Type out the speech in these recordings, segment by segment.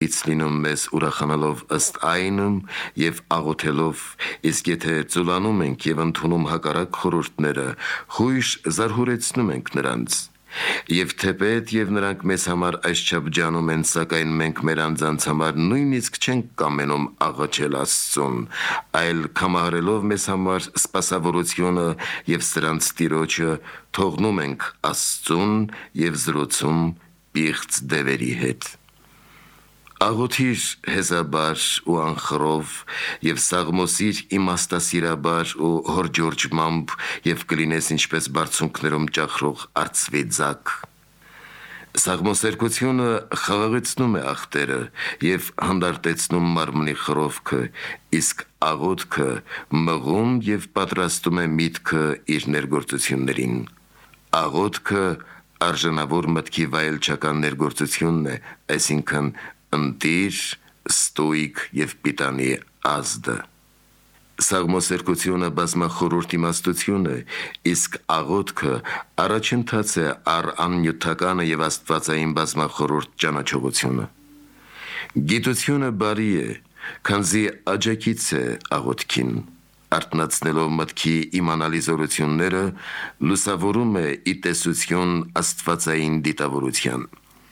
գից լինում մեզ ուրախանալով ըստ այնում և աղոթելով, իսկ եթե ծուլանում ենք և ընդունում հակառակ խորհուրդները, խույժ զարհուրեցնում ենք նրանց։ Եվ թեպետ և նրանք մեզ համար այսչափ ջանում են, սակայն մենք մեր անձանց համար նույնիսկ չենք կամենում աղաչել Աստծուն, այլ կամահարելով մեզ համար սպասավորությունը և սրանց Տիրոջը, թողնում ենք Աստծուն և զրուցում պիղծ դևերի հետ։ Աղոթիր հեզաբար ու անխռով և սաղմոսիր իմաստասիրաբար ու հորջորջմամբ և կլինես ինչպես բարձունքներում ճախրող արծվի ձագ։ Սաղմոսերկությունը խաղաղեցնում է ախտերը և հանդարտեցնում մարմնի խռովքը, իսկ աղոթքը մղում և պատրաստում է միտքը իր ներգործություններին։ Աղոթքը արժանավոր մտքի վայելչական ներգործությունն է, այսինքն ընտիր, ստույգ և պիտանի ազդը։ Սաղմոսերկությունը բազմախորհուրդ իմաստություն է, իսկ աղոթքը առաջընթաց է առ աննյութականը և աստվածային բազմախորհուրդ ճանաչողությունը։ Գիտությունը բարի է, քանզի աջակից է աղոթքին, արթնացնելով մտքի իմանալի զորությունները, լուսավորում է ի տեսություն աստվածային դիտավորության։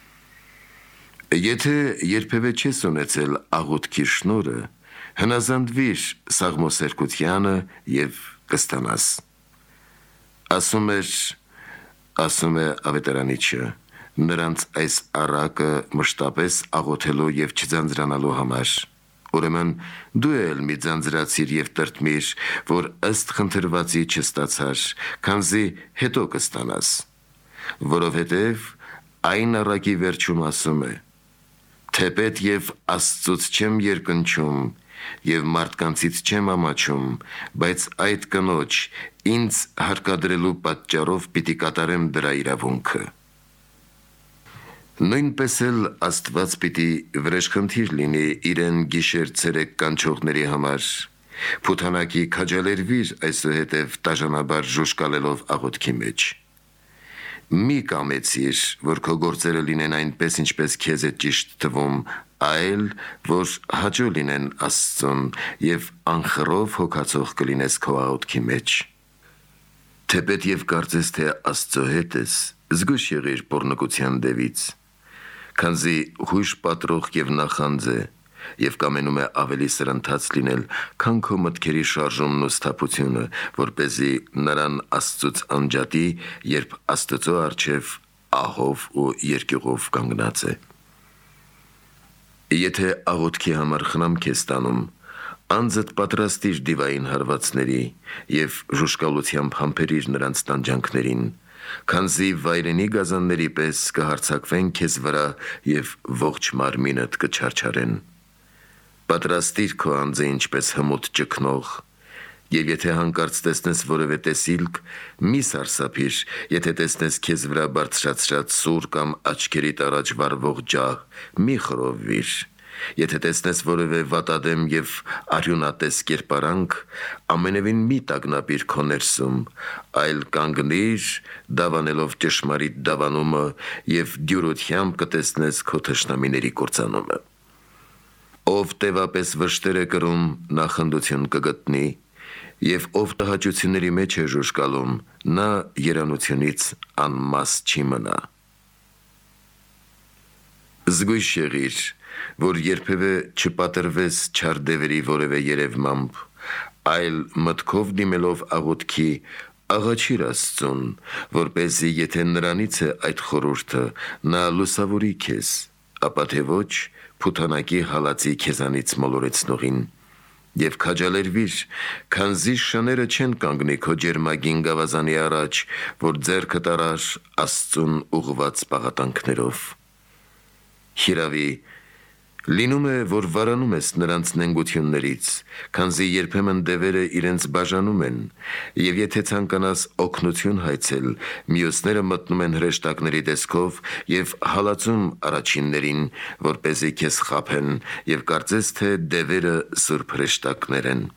Եթե երբևէ չես ունեցել աղոթքի շնորհը, հնազանդվիր սաղմոսերկությանը և կստանաս։ Ասում է ավետարանիչը, նրանց այս առակը մշտապես աղոթելու և չձանձրանալու համար։ Ուրեմն դու էլ մի ձանձրացիր և տրտմիր, որ ըստ խնդրվածի չստացար, քանզի հետո կստանաս։ Որովհետև այն առակի վերջում ասում է. «Թեպետ և Աստծուց չեմ երկնչում և մարդկանցից չեմ ամաչում, բայց այդ կնոջ ինձ հարկադրելու պատճառով պիտի կատարեմ դրա իրավունքը»։ Նույնպես էլ Աստված պիտի վրեժխնդիր լինի իրեն գիշեր-ցերեկ կանչողների համար։ Փութանակի քաջալերվիր այսուհետև տաժանաբար ժուժկալելով աղոթքի մեջ։ Մի կամեցիր, որ քո գործերը լինեն այնպես, ինչպես քեզ է ճիշտ թվում, այլ որ հաճո լինեն Աստծուն և անխռով հոգացող կլինես քո աղոթքի մեջ։ Թեպետ և կարծես, թե Աստծո հետ ես, զգույշ եղիր պոռնկության դևից, քանզի հույժ պատրող և նախանձ է և կամենում է ավելի սրընթաց լինել, քան քո մտքերի շարժումն ու սթափությունը, որպեսզի նրան Աստծուց անջատի, երբ Աստծո առջև ահով ու երկյուղով կանգնած է։ Եթե աղոթքի համար խնամք ես ստանում, անձդ պատրաստիր դիվային հարվածների և ժուժկալությամբ համբերիր նրանց տանջանքներին, քանզի վայրենի գազանների պես կհարձակվեն քեզ վրա և ողջ մարմինդ կչարչարեն։ Պատրաստիր քո անձը ինչպես հմուտ ճգնող, և եթե հանկարծ տեսնես որևէ տեսիլք, մի սարսափիր, եթե տեսնես քեզ վրա բարձրացրած սուր կամ աչքերիդ առաջ վառվող ջահ, մի խռովվիր։ Եթե տեսնես որևէ վատադեմ և արյունատես կերպարանք, ամենևին մի տագնապիր քո ներսում, այլ կանգնիր, դավանելով ճշմարիտ դավանումը, և դյուրությամբ կտեսնես քո թշնամիների կործանումը։ Ով տևապես վշտեր է կրում, նա խնդություն կգտնի, և ով տհաճությունների մեջ է ժուժկալում, նա երանությունից անմաս չի մնա։ Զգույշ եղիր, որ երբևէ չպատրվես չար դևերի որևէ երևմամբ, այլ մտքով դիմելով աղոթքի, աղաչիր Աստծուն, որպեսզի եթե նրանից է այդ խորհուրդը, նա լուսավորի քեզ, ապա թե ոչ փութանակի հալածի քեզանից մոլորեցնողին։ Եվ քաջալերվիր, քանզի շները չեն կանգնի քո ջերմագին գավազանի առաջ, որ ձեռքդ առար Աստծուն ուղղված պաղատանքներով։ Հիրավի, լինում է, որ վարանում ես նրանց նենգություններից, քանզի երբեմն դևերը իրենց բաժանում են, և եթե ցանկանաս օգնություն հայցել, մյուսները մտնում են հրեշտակների տեսքով և հալածում առաջիններին, որպեսզի քեզ խաբեն, և կարծես, թե դևերը սուրբ հրեշտակներ են։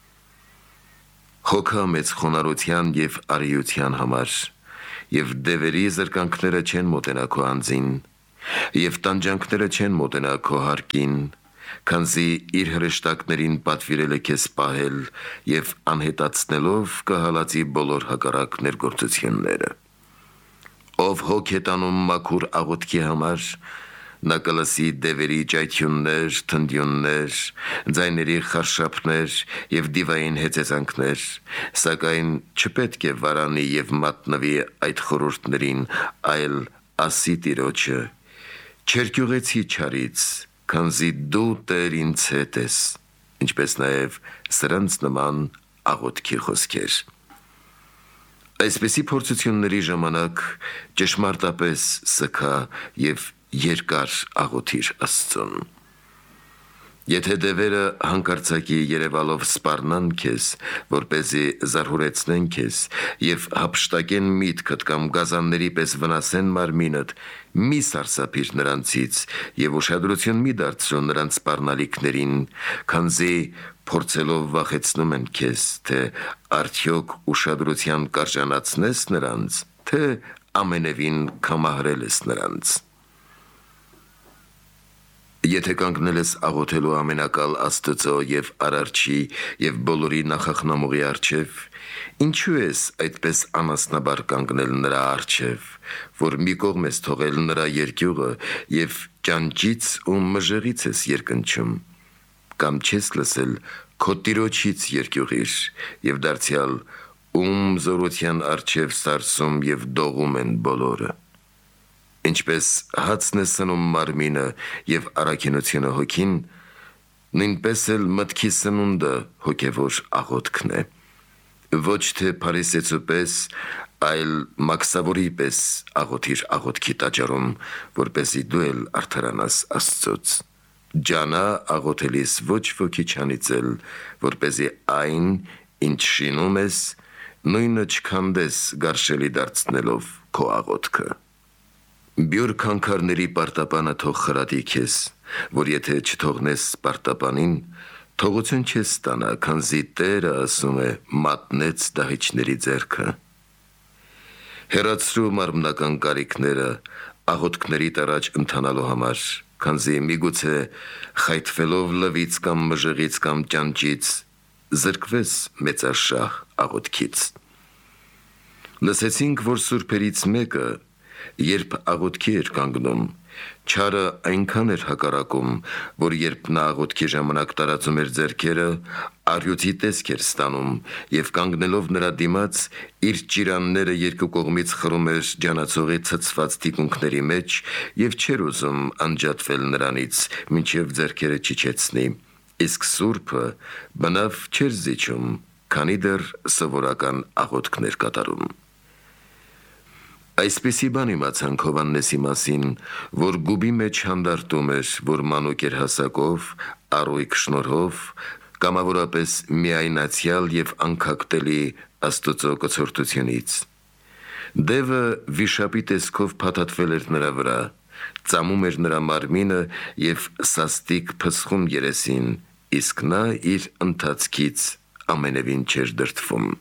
Հոգա մեծ խոնարհության և արիության համար, և դևերի զրկանքները չեն մոտենա քո անձին, Եվ տանջանքները չեն մոտենա քո հարկին, քանզի իր հրեշտակներին պատվիրել է քեզ պահել եւ անհետացնելով կհալածի բոլոր հակառակ ներգործությունները։ Ով հոգ է տանում մաքուր աղոթքի համար, նա կլսի դևերի ճայթյուններ, թնդյուններ, ձայների խարշափներ եւ դիվային հեծեծանքներ, սակայն չպետք է վարանի եւ մատնվի այդ խորհուրդներին, այլ ասի Տիրոջը. «Չերկյուղեցի չարից, քանզի դու Տեր ինձ հետ ես», ինչպես նաեւ սրանց նման աղոթքի խոսքեր։ Այսպիսի փորձությունների ժամանակ ճշմարտապես սգա եւ երկար աղոթիր Աստծուն։ Եթե դևերը հանկարծակի երևալով սպառնան քեզ, որպեսզի զարհուրեցնեն քեզ եւ հափշտակեն միտքդ կամ գազանների պես վնասեն մարմինդ, մի սարսափիր նրանցից եւ ուշադրություն մի դարձրու նրանց սպառնալիքներին, քանզի փորձելով վախեցնում են քեզ, թե արդյոք ուշադրության կարժանացնես նրանց, թե ամենևին կամահրել ես նրանց։ Եթե կանգնել ես աղոթելու ամենակալ Աստծո եւ Արարչի եւ բոլորի նախախնամողի առջև, ինչու ես այդպես անասնաբար կանգնել նրա առջև, որ մի կողմ ես թողել նրա երկյուղը եւ ճանճից ու մժերից ես երկնչում, կամ չես լսել քո Տիրոջից երկյուղիր եւ դարձյալ զորության առջև սարսում եւ դողում են բոլորը։ Ինչպես հացն է սնում մարմինը եւ առաքինությունը հոգին, նույնպես էլ մտքի սնունդը հոգևոր աղոթքն է։ Ոչ թե փարիսեցու պես, այլ մաքսավորի պես աղոթիր աղոթքի տաճարում, որպեսզի դու էլ արդարանաս Աստծոց։ Ջանա աղոթելիս ոչ ոքի չանիծել, որպեսզի այն, ինչ շինում ես, նույնը չքանդես գարշելի դարձնելով քո աղոթքը։ Բյուր քանքարների պարտապանը թող խրատի քեզ, որ եթե չթողնես պարտապանին, թողություն չես ստանա, քանզի Տերը ասում է մատնեց դահիճների ձեռքը։ Հեռացրու մարմնական կարիքները աղոթքների առաջ ընթանալու համար, քանզի միգուցե խայթվելով լվից կամ մժղից կամ ճանճից զրկվես մեծաշահ աղոթքից։ Լսեցինք, որ սուրբերից մեկը, երբ աղոթքի էր կանգնում, չարը այնքան էր հակառակում, որ երբ նա աղոթքի ժամանակ տարածում էր ձեռքերը, առյուծի տեսք էր ստանում եւ կանգնելով նրա դիմաց, իր ճիրանները երկու կողմից խրում էր ջանացողի ցցված թիկունքների մեջ եւ չէր ուզում անջատվել նրանից, մինչեւ ձեռքերը չիջեցնի, իսկ սուրբը բնավ չէր զիջում, քանի դեռ սովորական աղոթքներ կատարում։ Այսպիսի բան իմացանք Հովհաննեսի մասին, որ գուբի մեջ հանդարտում էր, որ մանուկ էր հասակով, առույգ շնորհով, կամավորապես միայնացյալ եւ անկակտելի Աստծո կցորդությունից։ Դևը վիշապի տեսքով փաթաթվել էր նրա վրա, ծամում էր նրա մարմինը եւ սաստիկ փսխում երեսին, իսկ նա իր ընթացքից ամենևին չէր դրդվում։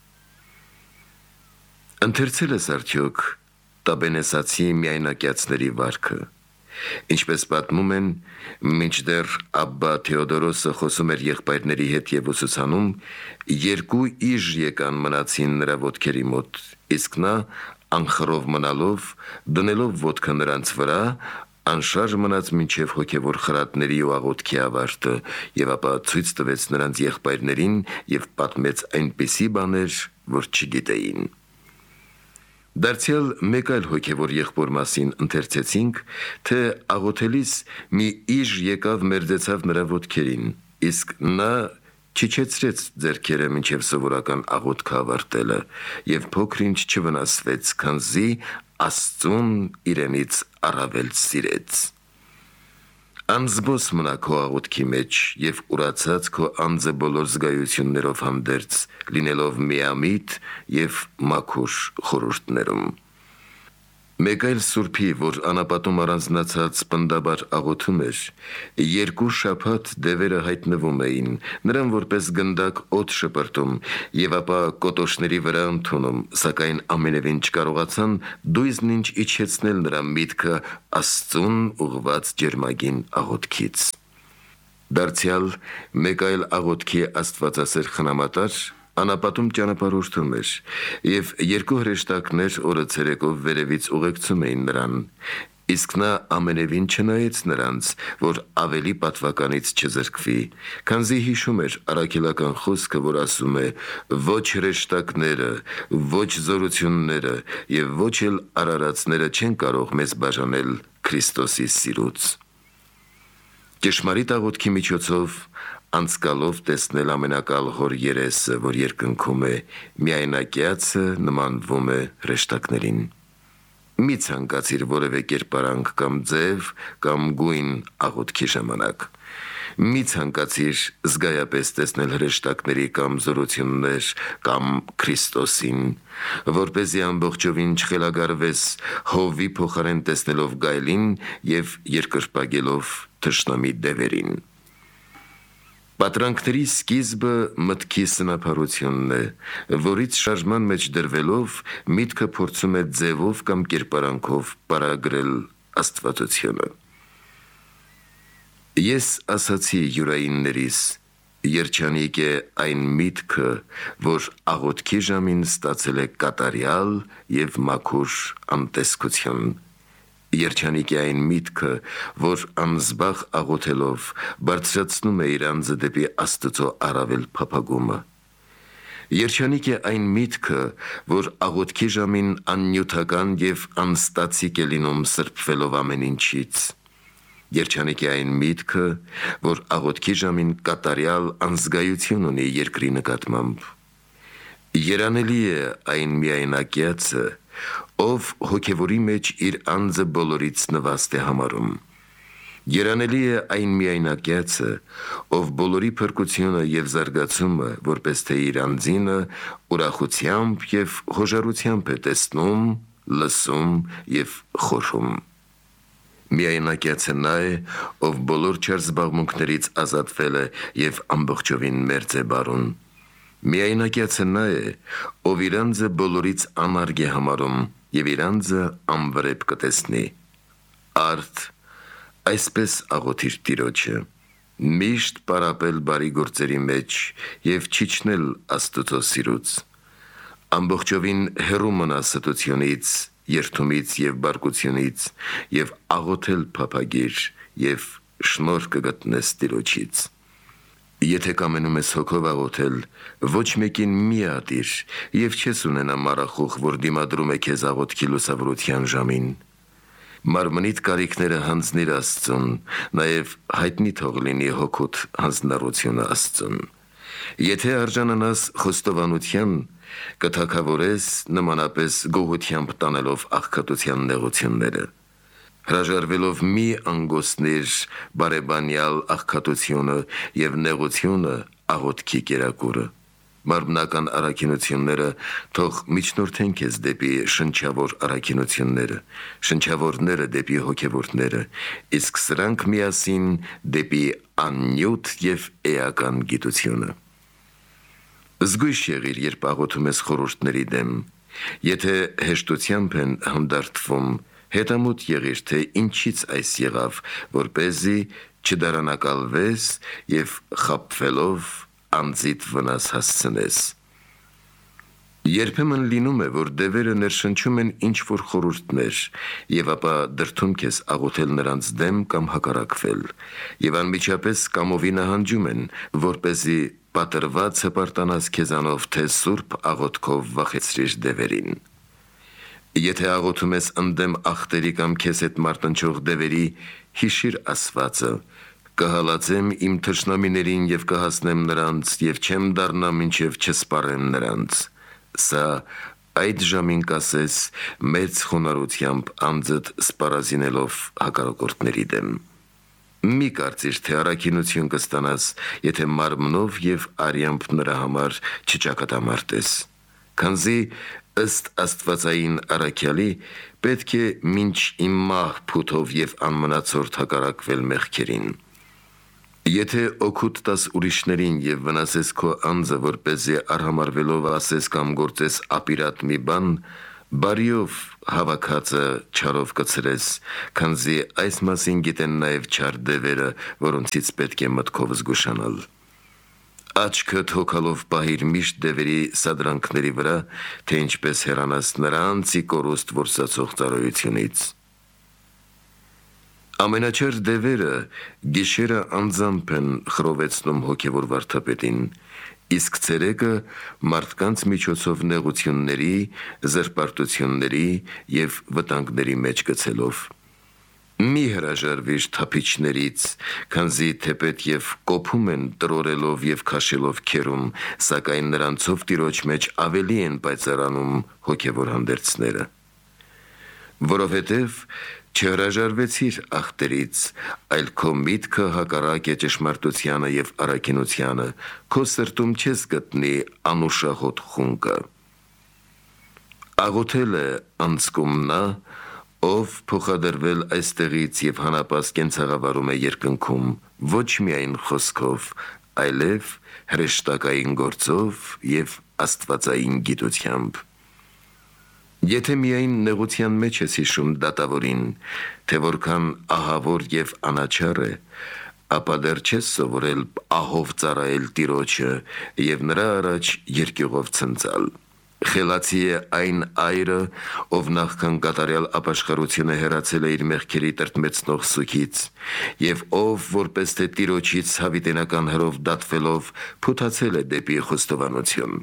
Ընթերցել ես արդյոք տաբենեսացի միայնակյացների վարքը։ Ինչպես պատմում են, մինչդեռ Աբբա Թեոդորոսը խոսում էր եղբայրների հետ եւ ուսուցանում, երկու իժ եկան մնացին նրա ոտքերի մոտ, իսկ նա անխռով մնալով, դնելով ոտքը նրանց վրա, անշարժ մնաց մինչև հոգևոր խրատների ու աղոթքի ավարտը եւ ապա ցույց տվեց նրանց եղբայրներին եւ պատմեց այնպիսի բաներ, որ չգիտեին։ Դարձյալ մեկ այլ հոգևոր եղբոր մասին ընթերցեցինք, թե աղոթելիս մի իժ եկավ մերձեցավ նրա ոտքերին, իսկ նա չիջեցրեց ձեռքերը մինչև սովորական աղոթքը ավարտելը եւ փոքր-ինչ չվնասվեց, քանզի Աստծուն իրենից առավել սիրեց։ Անզբոս մնա քո աղոթքի մեջ եւ ուրացած քո անձը բոլոր զգայություններով հանդերձ, լինելով միամիտ եւ մաքուր խորհուրդներում։ Մեկ այլ սուրբի, որ անապատում առանձնացած պնդաբար աղոթում էր, 2 շաբաթ դևերը հայտնվում էին, նրան որպես գնդակ օդ շպրտում եւ ապա կոտոշների վրա ընդունում, սակայն ամենևին չկարողացան դույզն ինչ իջեցնել նրա միտքը Աստծուն ուղված ջերմագին աղոթքից։ Դարձյալ մեկ այլ աղոթքի աստվածասեր խնամատար անապատում ճանապարհորդում էր եւ 2 հրեշտակներ օրը ցերեկով վերևից ուղեկցում էին նրան, իսկ նա ամենևին չնայեց նրանց, որ ավելի պատվականից չզրկվի, քանզի հիշում էր առաքելական խոսքը, որ ասում է. «Ոչ հրեշտակները, ոչ զորությունները եւ ոչ էլ արարածները չեն կարող մեզ բաժանել Քրիստոսի սիրուց»։ Ճշմարիտ աղոթքի միջոցով անցկալով տեսնել ամենակալ հոր երեսը, որ երկնքում է, միայնակյացը նմանվում է հրեշտակներին։ Մի ցանկացիր որևէ կերպարանք կամ ձև կամ գույն աղոթքի ժամանակ։ Մի ցանկացիր զգայապես տեսնել հրեշտակների կամ զորություններ կամ Քրիստոսին, որպեսզի ամբողջովին չխելագարվես հովի փոխարեն տեսնելով գայլին եւ երկրպագելով թշնամի դևերին։ Պատրանքների սկիզբը մտքի սնափարությունն է, որից շարժման մեջ դրվելով միտքը փորձում է ձևով կամ կերպարանքով պարագրել աստվածությունը։ Ես ասացի յուրայիններիս, երջանիկ է այն միտքը, որ աղոթքի ժամին ստացել է կատարյալ եւ մաքուր անտեսքություն։ Երջանիկ է այն միտքը, որ անզբաղ աղոթելով բարձրացնում է իր անձը դեպի Աստծո առավել փափագումը։ Երջանիկ է այն միտքը, որ աղոթքի ժամին աննյութական եւ անստացիկ է լինում սրբվելով ամեն ինչից։ Երջանիկ է այն միտքը, որ աղոթքի ժամին կատարյալ անզգայություն ունի երկրի նկատմամբ։ Երանելի է այն միայնակյացը, ով հոգևորի մեջ իր անձը բոլորից նվաստ է համարում։ Երանելի է այն միայնակյացը, ով բոլորի փրկությունը եւ զարգացումը, որպես թե իր անձինը, ուրախությամբ եւ հոժարությամբ է տեսնում, լսում եւ խորհում։ Միայնակյացը նա է, ով բոլոր չար զբաղմունքներից ազատվել է եւ ամբողջովին մերձ է բարուն։ Միայնակյացը նա է, ով իր անձը բոլորից անարգ է համարում եւ իր անձը անվրեպ կտեսնի։ Արդ այսպես աղոթիր Տիրոջը. միշտ պարապել բարի գործերի մեջ եւ չիջնել Աստծո սիրուց։ Ամբողջովին հեռու մնա ստությունից, երթումից եւ բարկությունից եւ աղոթել փափագիր եւ շնորհ կգտնես Տիրոջից։ Եթե կամենում ես հոգով աղոթել, ոչ մեկին մի ատիր եւ չես ունենա մառախուղ, որ դիմադրում է քեզ աղոթքի լուսավորության ժամին։ Մարմնիդ կարիքները հանձնիր Աստծուն, նաեւ հայտնի թող լինի հոգուտ հանձնառությունը Աստծուն։ Եթե արժանանաս խոստովանության, կթագավորես նմանապես գողությամբ տանելով աղքատության նեղությունները։ Հրաժարվելով մի անգոսնիր բարեբանյալ աղքատությունը եւ նեղությունը աղոթքի կերակուրը։ Մարմնական առաքինությունները թող միջնորդեն քեզ դեպի շնչավոր առաքինությունները, շնչավորները դեպի հոգևորները, իսկ սրանք միասին դեպի աննյութ եւ էական գիտությունը։ Զգույշ եղիր, երբ աղոթում ես խորհուրդների դեմ։ Եթե հեշտությամբ են հանդարտվում, հետամուտ եղիր, թե ինչից այս եղավ, որպեսզի չդարանակալվես եւ խաբվելով անձիդ վնաս հասցնես։ Երբեմն լինում է, որ դևերը ներշնչում են ինչ-որ խորհուրդներ եւ ապա դրդում քեզ աղոթել նրանց դեմ կամ հակառակվել եւ անմիջապես կամովի նահանջում են, որպեսզի պատրված հպարտանաս քեզանով, թե սուրբ աղոթքով վախեցրիր դևերին։ Եթե աղոթում ես ընդդեմ ախտերի կամ քեզ հետ մարտնչող դևերի, հիշիր ասվածը. կհալածեմ իմ թշնամիներին եւ կհասնեմ նրանց եւ չեմ դառնա մինչեւ չսպառեմ նրանց։ Սա այդ ժամին կասես մեծ խոնարհությամբ անձդ սպառազինելով հակառակորդների դեմ։ Մի կարծիր, թե առաքինություն կստանաս, եթե մարմնով եւ արյամբ նրա համար չճակատամարտես, քանզի ըստ աստվածային առաքյալի պետք է մինչ իմ մահ փութով եւ անմնացորդ հակառակվել մեղքերին։ Եթե օգուտ տաս ուրիշներին եւ վնասես քո անձը, որպեսզի արհամարվելով ասես կամ գործես ապիրատ մի բան, բարիով հավաքածը չարով կցրես, քանզի այս մասին գիտեն նաեւ չար դևերը, որոնցից պետք է մտքով զգուշանալ։ Աչքդ հոգալով պահիր միշտ դևերի սադրանքների վրա, թե ինչպես հեռանաս նրանցի կորուստ որսացող ծառայությունից։ Ամենաչար դևերը գիշերը անձամբ են խռովեցնում հոգևոր վարդապետին, իսկ ցերեկը մարդկանց միջոցով նեղությունների, զրպարտությունների եւ վտանգների մեջ գցելով։ Մի հրաժարվիր թափիչներից, քանզի թեպետ եւ կոփում են տրորելով եւ քաշելով քերում, սակայն նրանցով տիրոջ մեջ ավելի են պայծառանում հոգևոր հանդերձները։ Որովհետև չհրաժարվեցիր ախտերից, այլ քո միտքը հակառակ է ճշմարտությանը եւ առաքինությանը, քո սրտում չես գտնի անուշահոտ խունկը։ Աղոթել է անցկում նա, ով փոխադրվել այստեղից եւ հանապաս կենցաղավարում է երկնքում, ոչ միայն խոսքով, այլև հրեշտակային գործով եւ աստվածային գիտությամբ։ Եթե միայն նեղության մեջ ես հիշում դատավորին, թե որքան ահավոր եւ անաչառ է, ապա դեռ չես սովորել ահով ծառայել Տիրոջը եւ նրա առաջ երկյուղով ցնծալ։ Խելացի է այն այրը, ով նախքան կատարյալ ապաշխարությունը հեռացել է իր մեղքերի տրտմեցնող սուգից, եւ ով որպես թե Տիրոջից հավիտենական հրով դատվելով փութացել է դեպի խոստովանություն։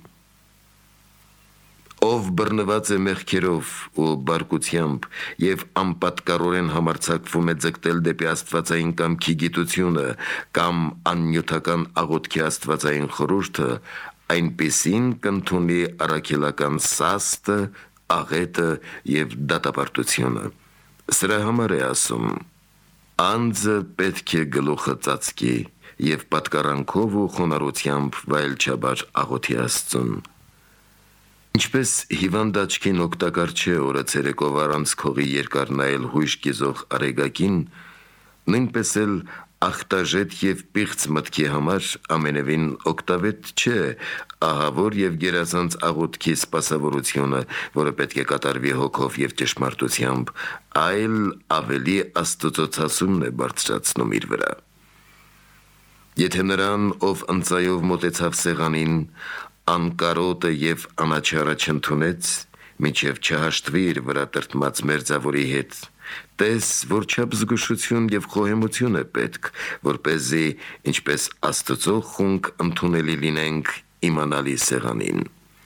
Ով բռնված է մեղքերով ու բարկությամբ եւ անպատկառորեն համարձակվում է ձգտել դեպի աստվածային կամքի գիտությունը կամ աննյութական աղոթքի աստվածային խորհուրդը, այնպիսին կընդունի առաքելական սաստը, աղետը եւ դատապարտությունը։ Սրա համար է ասում. անձը պետք է գլուխը ծածկի եւ պատկառանքով ու խոնարհությամբ վայելչաբար աղոթի Աստծուն։ Ինչպես հիվանդ աչքին օգտակար չէ օրը ցերեկով առանց քողի երկար նայել հույժ կիզող արեգակին, նույնպես էլ ախտաժետ եւ պիղծ մտքի համար ամենևին օգտավետ չէ ահավոր եւ գերազանց աղոթքի սպասավորությունը, որը պետք է կատարվի հոգով եւ ճշմարտությամբ, այլ ավելի աստծոցացումն է բարձրացնում իր վրա։ Եթե նրան, ով ընծայով մոտեցավ սեղանին, անկարոտը եւ անաչառը չընդունեց, մինչև չհաշտվի իր վրա տրտմած մերձավորի հետ, տես որչափ զգուշություն եւ խոհեմություն է պետք, որպեսզի ինչպես Աստծո խունկ ընդունելի լինենք իմանալի սեղանին։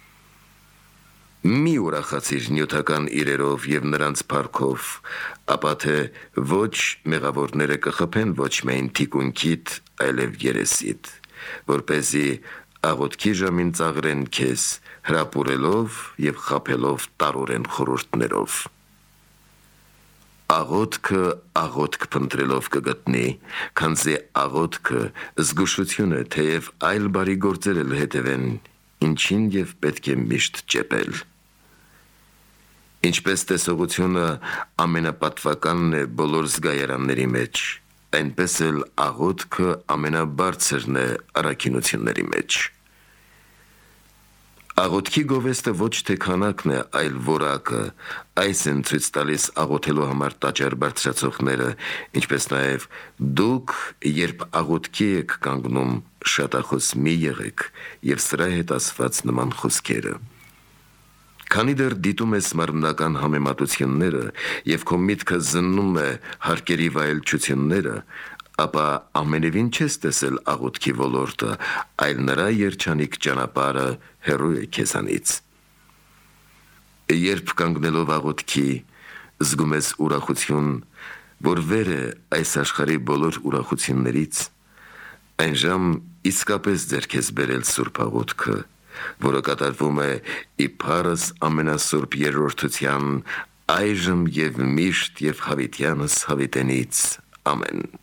Մի ուրախացիր նյութական իրերով եւ նրանց փառքով, ապա թե ոչ մեղավորները կխփեն ոչ միայն թիկունքիդ, այլև երեսիդ, որպեսզի աղոթքի ժամին ծաղրեն քեզ, հրապուրելով եւ խաբելով տարօրեն խորհուրդներով։ Աղոթքը աղոթք փնտրելով կգտնի, քանզի աղոթքը զգուշություն է, թեև այլ բարի գործեր էլ հետևեն, ինչին եւ պետք է միշտ ճեպել։ Ինչպես տեսողությունը ամենապատվականն է բոլոր զգայարանների մեջ, այնպես էլ աղոթքը ամենաբարձրն է առաքինությունների մեջ։ Աղոթքի գովեստը ոչ թե քանակն է, այլ որակը, այս են ցույց տալիս աղոթելու համար տաճար բարձրացողները, ինչպես նաև դուք, երբ աղոթքի եք կանգնում, շատախոս մի եղեք եւ սրա հետ ասված նման խոսքերը։ Քանի դեռ դիտում ես մարմնական համեմատությունները եւ քո միտքը զննում է հարկերի վայելչությունները, ապա ամենևին չես տեսել աղոթքի ոլորտը, այլ նրա երջանիկ ճանապարհը հեռու է քեզանից։ Երբ կանգնելով աղոթքի զգում ես ուրախություն, որ վեր է այս աշխարհի բոլոր ուրախություններից, այն ժամ իսկապես ձեռք ես բերել սուրբ աղոթքը, որը կատարվում է իբարս ամենասուրբ երրորդության այժմ եւ միշտ եւ հավիտյանս հավիտենից ամեն։